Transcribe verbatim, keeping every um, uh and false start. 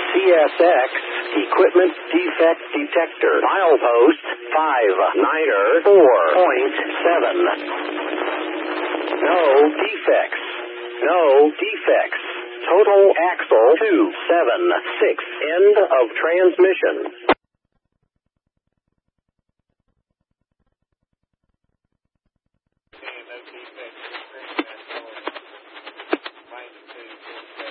C S X equipment defect detector. Milepost five niner four point seven. No defects. No defects. Total axle two seven six. End of transmission. No defects.